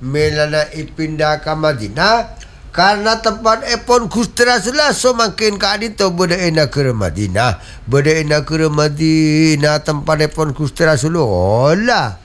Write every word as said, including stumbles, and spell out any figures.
melana ipindah ke Madinah karena tempat epon Gusti Rasulullah so makin kali tu berdaina ke Madinah berdaina ke Madinah tempat epon Gusti Rasulullah